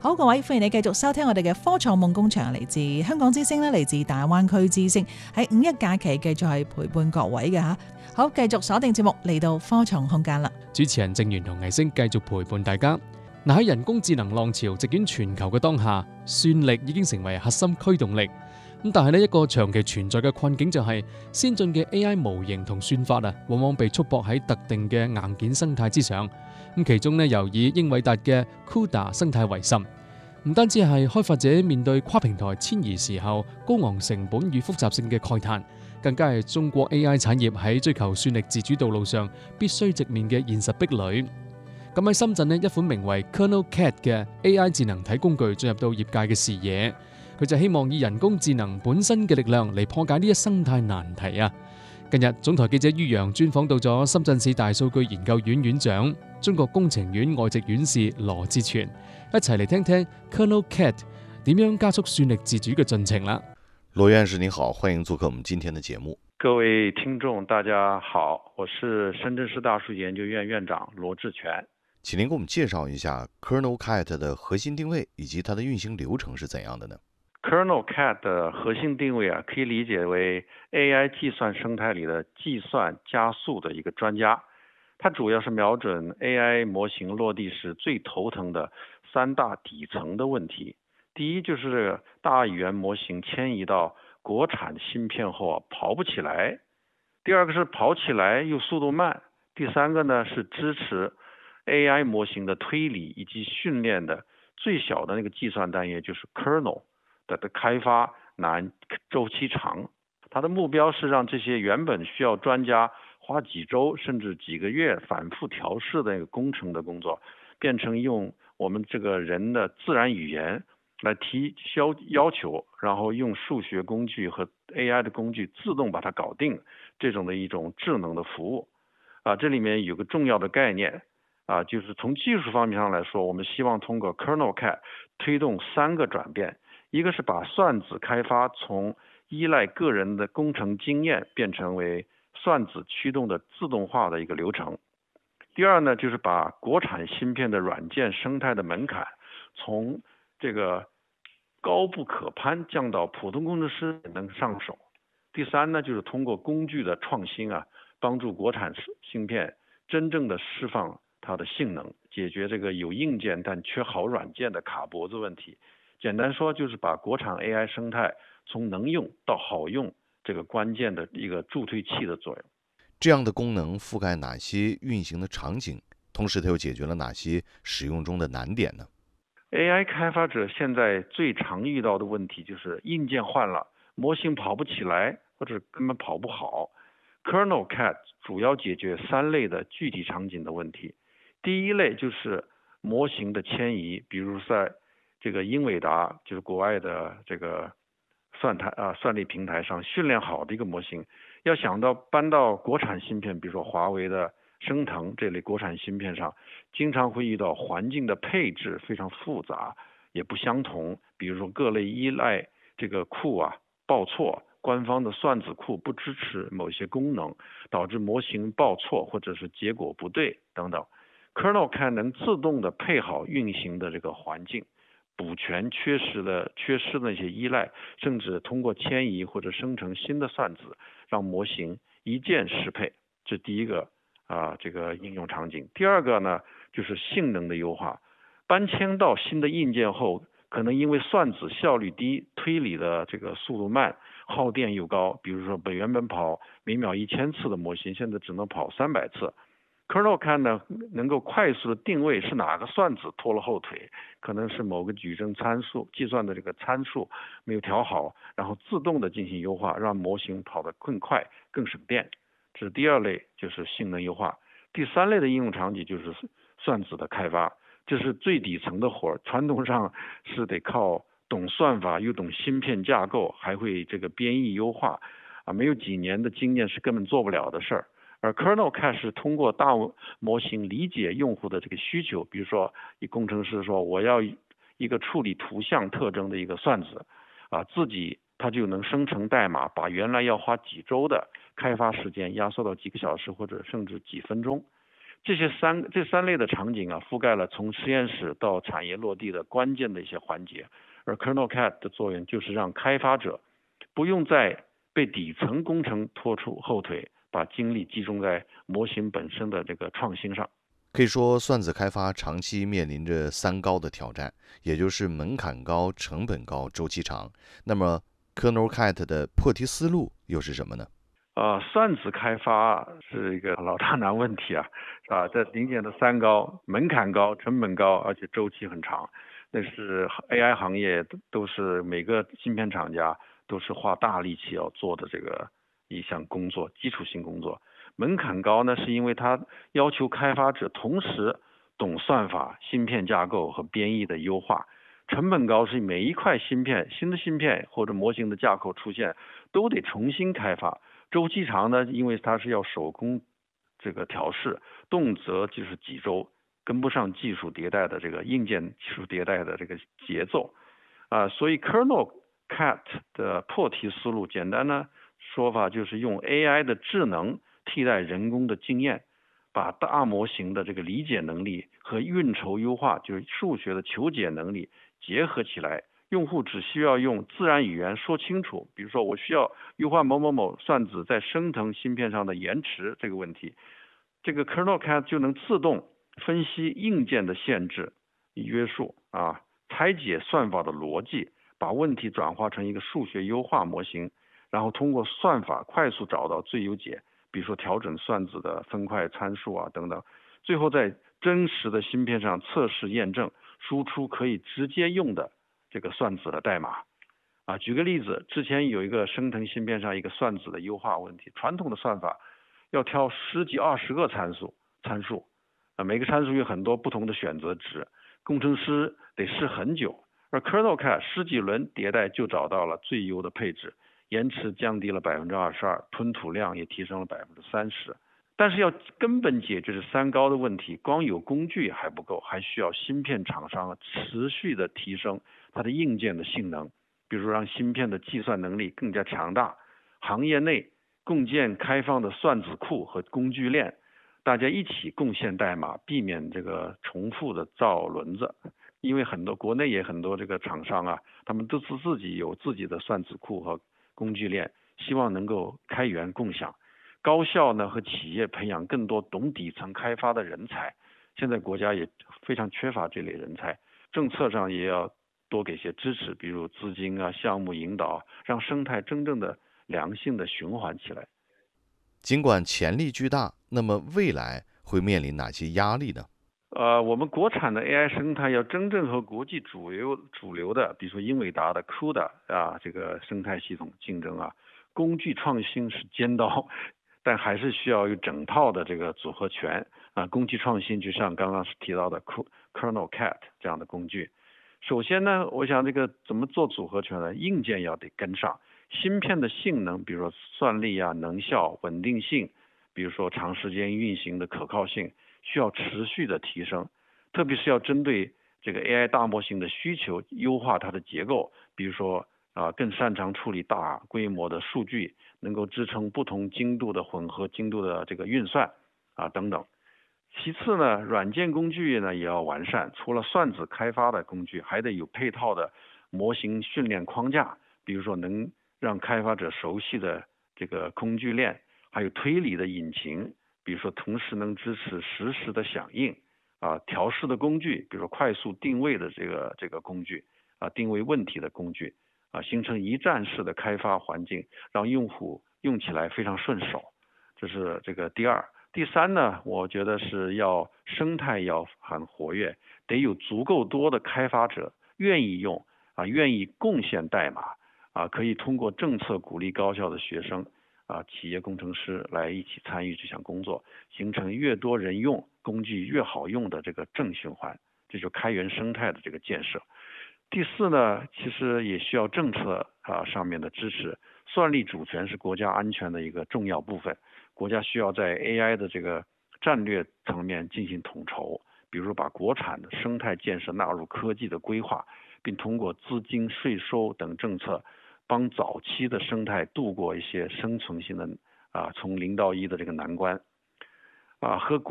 好，各位歡迎你繼續收聽我哋嘅科創夢工場，嚟自香港之聲咧，嚟自大灣區之聲，喺五一假期繼續係陪伴各位嘅吓。好，繼續鎖定節目嚟到科創空間啦。 主持人正源同藝星繼續陪伴大家。嗱，喺人工智能浪潮席捲全球嘅當下，算力已經成為核心驅動力。咁但係呢一個長期存在嘅困境就係先進嘅 AI 模型同算法啊，往往被束縛喺特定嘅硬件生態之上。咁其中呢，由以英偉達嘅 CUDA 生態為甚。唔單止係開發者面對跨平台遷移時候高昂成本與複雜性嘅慨嘆，更加係中國 AI 產業喺追求算力自主道路上必須直面嘅現實壁壘。咁喺深圳呢，一款名為 KernelCat 嘅 AI 智能體工具進入到業界嘅視野，佢就希望以人工智能本身嘅力量嚟破解呢一生態難題啊！近日，總台記者于洋專訪到咗深圳市大數據研究院院長、中國工程院外籍院士羅志全，一齊嚟聽聽 KernelCat 點樣加速算力自主嘅進程啦。 羅院士您好，歡迎做客我們今天的節目。 各位聽眾大家好，我是深圳市大數據研究院院長羅志全。 請您給我們介紹一下 KernelCat 的核心定位以及它的運行流程是怎樣的呢？ KernelCat 的核心定位可以理解為 AI 計算生態裏的計算加速的一個專家。它主要是瞄準 AI 模型落地時最頭疼的三大底層的問題。第一就是這個大語言模型遷移到國產芯片後跑不起來。第二個是跑起來又速度慢。第三個呢是支持 AI 模型的推理以及訓練的最小的那個計算單元，就是 kernel 的開發難、周期長。它的目標是讓這些原本需要專家花幾週甚至幾個月反覆調試的那個工程的工作，變成用我們這個人的自然語言來提要求，然後用數學工具和 AI 的工具自動把它搞定，這種的一種智能的服務。這裡面有個重要的概念。就是從技術方面上來說，我們希望通過 KernelCat 推動三個轉變，一個是把算子開發從依賴個人的工程經驗變成為算子驅動的自動化的一個流程。第二呢，就是把國產芯片的軟件生態的門檻從這個高不可攀降到普通工程師能上手。第三呢，就是通過工具的創新幫助國產芯片真正的釋放它的性能，解決這個有硬件但缺好軟件的卡脖子問題。簡單說，就是把國產 AI 生態從能用到好用這個關鍵的一個助推器的作用。 這樣的功能覆蓋哪些運行的場景？同時，它又解決了哪些使用中的難點呢？ AI 開發者現在最常遇到的問題就是硬件換了，模型跑不起來，或者根本跑不好。KernelCat 主要解決三類的具體場景的問題。第一類就是模型的遷移，比如在這個英偉達，就是國外的這個算力平台上訓練好的一個模型，要想到搬到國產芯片，比如說華為的升騰這類國產芯片上，經常會遇到環境的配置非常複雜，也不相同，比如說各類依賴這個庫報錯，官方的算子庫不支持某些功能，導致模型報錯或者是結果不對等等。KernelCat 能自動的配好運行的這個環境，補全缺失的那些依賴，甚至通過遷移或者生成新的算子，讓模型一鍵適配。這第一個這個應用場景。第二個呢，就是性能的優化。搬遷到新的硬件後，可能因為算子效率低，推理的這個速度慢，耗電又高。比如說原本跑每秒1000次的模型，現在只能跑300次。KernelCat 呢，能夠快速的定位是哪個算子拖了後腿，可能是某個矩陣參數計算的這個參數沒有調好，然後自動的進行優化，讓模型跑得更快、更省電。這是第二類，就是性能優化。第三類的應用場景就是算子的開發，這是最底層的活，傳統上是得靠懂算法又懂芯片架構，還會這個編譯優化，沒有幾年的經驗是根本做不了的事兒。而 KernelCat 是通過大模型理解用戶的這個需求，比如說一工程師說我要一個處理圖像特徵的一個算子，自己它就能生成代碼，把原來要花幾週的開發時間壓縮到幾個小時或者甚至幾分鐘。 这三类的场景啊，覆盖了从实验室到产业落地的关键的一些环节。而 Kernel Cat 的作用就是让开发者不用再被底层工程拖出后腿，把精力集中在模型本身的这个创新上。 可以说，算子开发长期面临着三高的挑战，也就是门槛高、成本高、周期长。那么 Kernel Cat 的破题思路又是什么呢？ 算子开发是一个老大难问题啊，这明显的三高：门槛高、成本高，而且周期很长。那是 AI 行业都是每个芯片厂家都是花大力气要做的这个一项工作，基础性工作。门槛高呢，是因为它要求开发者同时懂算法、芯片架构和编译的优化。成本高是每一块芯片、新的芯片或者模型的架构出现，都得重新开发。周期长呢，因为它是要手工这个调试，动辄就是几周，跟不上技术迭代的这个硬件技术迭代的这个节奏，所以 Kernel Cat 的破题思路，简单的说法就是用 AI 的智能替代人工的经验，把大模型的这个理解能力和运筹优化，就是数学的求解能力结合起来。用户只需要用自然语言说清楚，比如说我需要优化某某某算子在升腾芯片上的延迟这个问题，这个 Kernel Cat 就能自动分析硬件的限制、约束拆解算法的逻辑，把问题转化成一个数学优化模型，然后通过算法快速找到最优解，比如说调整算子的分块参数等等，最后在真实的芯片上测试验证，输出可以直接用的这个算子的代码。举个例子，之前有一个升腾芯片上一个算子的优化问题，传统的算法要挑10几20个参数，每个参数有很多不同的选择值，工程师得试很久。而 Kernel Cat 10几轮迭代就找到了最优的配置，延迟降低了22%，吞吐量也提升了30%。但是要根本解决这三高的问题，光有工具还不够，还需要芯片厂商持续的提升它的硬件的性能，比如让芯片的计算能力更加强大，行业内共建开放的算子库和工具链，大家一起贡献代码，避免这个重复的造轮子。因为国内也很多这个厂商他们都是自己有自己的算子库和工具链，希望能够开源共享。高校呢和企业培养更多懂底层开发的人才，现在国家也非常缺乏这类人才，政策上也要多给些支持，比如资金项目引导，让生态真正的良性的循环起来。 尽管潜力巨大，那么未来会面临哪些压力呢？ 我们国产的 AI 生态要真正和国际主流的，比如说英伟达的 CUDA 这个生态系统竞争工具创新是尖刀，但还是需要有整套的这个组合拳工具创新就像刚刚提到的 Kernel Cat 这样的工具。首先呢，我想这个怎么做组合拳呢？硬件要得跟上，芯片的性能，比如说算力能效、稳定性，比如说长时间运行的可靠性，需要持续的提升，特别是要针对这个 AI 大模型的需求，优化它的结构，比如说更擅长处理大规模的数据，能够支撑不同精度的混合精度的这个运算等等。其次呢，软件工具呢也要完善，除了算子开发的工具，还得有配套的模型训练框架，比如说能让开发者熟悉的这个工具链，还有推理的引擎，比如说同时能支持实时的响应调试的工具，比如说快速定位的这个工具定位问题的工具形成一站式的开发环境，让用户用起来非常顺手。这是这个第二。第三呢，我觉得是生态要很活跃，得有足够多的开发者愿意用愿意贡献代码可以通过政策鼓励高校的学生企业工程师来一起参与这项工作，形成越多人用工具越好用的这个正循环，这就是开源生态的这个建设。第四呢，其实也需要政策上面的支持，算力主权是国家安全的一个重要部分，国家需要在 AI 的这个战略层面进行统筹，比如说把国产的生态建设纳入科技的规划，并通过资金、税收等政策，帮早期的生态度过一些生存性的从0到1的这个难关和